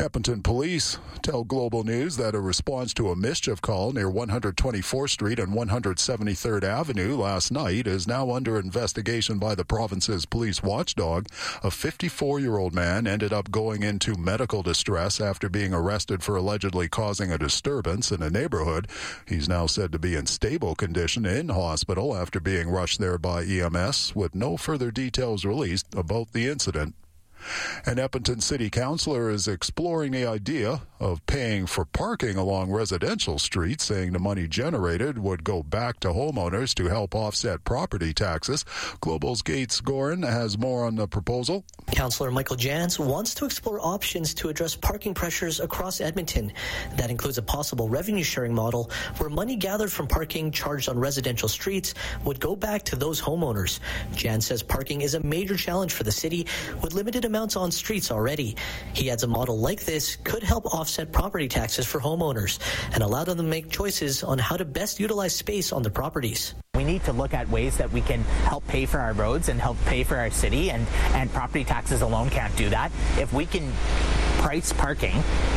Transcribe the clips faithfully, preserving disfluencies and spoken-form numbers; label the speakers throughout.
Speaker 1: Edmonton police tell Global News that a response to a mischief call near one hundred twenty-fourth Street and one hundred seventy-third Avenue last night is now under investigation by the province's police watchdog. A fifty-four-year-old man ended up going into medical distress after being arrested for allegedly causing a disturbance in a neighborhood. He's now said to be in stable condition in hospital after being rushed there by E M S, with no further details released about the incident. An Edmonton City Councillor is exploring the idea of paying for parking along residential streets, saying the money generated would go back to homeowners to help offset property taxes. Global's Gates Gorin has more on the proposal.
Speaker 2: Councillor Michael Jans wants to explore options to address parking pressures across Edmonton. That includes a possible revenue-sharing model where money gathered from parking charged on residential streets would go back to those homeowners. Jans says parking is a major challenge for the city, with limited amounts on streets already. He adds a model like this could help offset property taxes for homeowners and allow them to make choices on how to best utilize space on their properties.
Speaker 3: We need to look at ways that we can help pay for our roads and help pay for our city, and, and property taxes alone can't do that. If we can price parking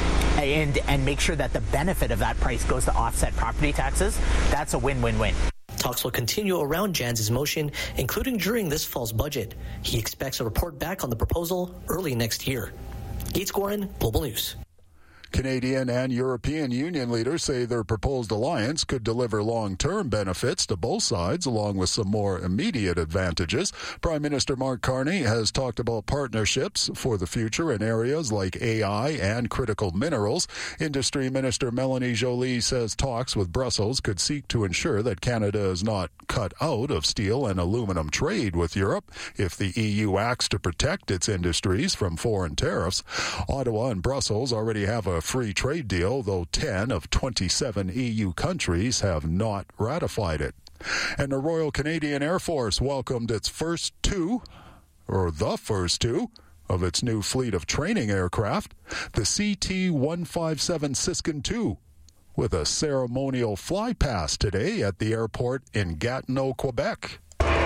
Speaker 3: and, and make sure that the benefit of that price goes to offset property taxes, that's a win-win-win.
Speaker 2: Talks will continue around Jans' motion, including during this fall's budget. He expects a report back on the proposal early next year. Gates Gorin, Global News.
Speaker 1: Canadian and European Union leaders say their proposed alliance could deliver long-term benefits to both sides, along with some more immediate advantages. Prime Minister Mark Carney has talked about partnerships for the future in areas like A I and critical minerals. Industry Minister Melanie Joly says talks with Brussels could seek to ensure that Canada is not cut out of steel and aluminum trade with Europe if the E U acts to protect its industries from foreign tariffs. Ottawa and Brussels already have a free trade deal, though ten of twenty-seven E U countries have not ratified it. And the Royal Canadian Air Force welcomed its first two, or the first two, of its new fleet of training aircraft, the C T one fifty-seven Siskin two, with a ceremonial fly past today at the airport in Gatineau, Quebec.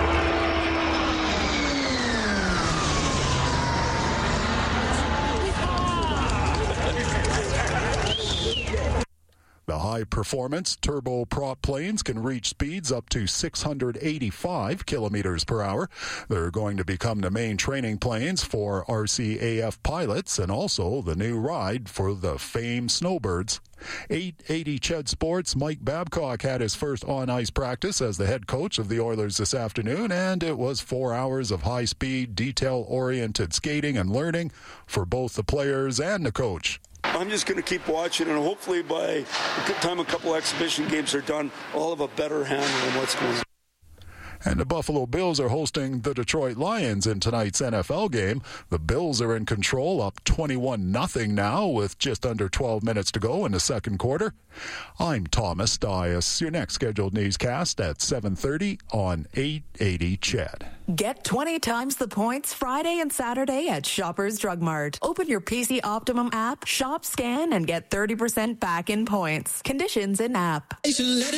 Speaker 1: The high-performance turboprop planes can reach speeds up to six hundred eighty-five kilometers per hour. They're going to become the main training planes for R C A F pilots and also the new ride for the famed snowbirds. eight eighty Ched Sports' Mike Babcock had his first on-ice practice as the head coach of the Oilers this afternoon, and it was four hours of high-speed, detail-oriented skating and learning for both the players and the coach.
Speaker 4: I'm just going to keep watching, and hopefully by the time a couple exhibition games are done, I'll have a better handle on what's going on.
Speaker 1: And the Buffalo Bills are hosting the Detroit Lions in tonight's N F L game. The Bills are in control, up twenty-one nothing now with just under twelve minutes to go in the second quarter. I'm Thomas Dias. Your next scheduled newscast at seven thirty on eight eighty Ched.
Speaker 5: Get twenty times the points Friday and Saturday at Shoppers Drug Mart. Open your P C Optimum app, shop, scan, and get thirty percent back in points. Conditions in app.